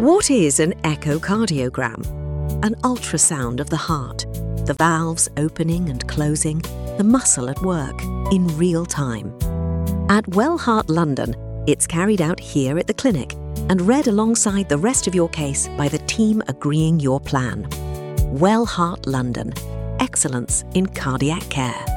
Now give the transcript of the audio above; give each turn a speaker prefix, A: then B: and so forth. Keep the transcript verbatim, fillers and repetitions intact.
A: What is an echocardiogram? An ultrasound of the heart, the valves opening and closing, the muscle at work in real time. At Well Heart London, it's carried out here at the clinic and read alongside the rest of your case by the team agreeing your plan. Well Heart London. Excellence in cardiac care.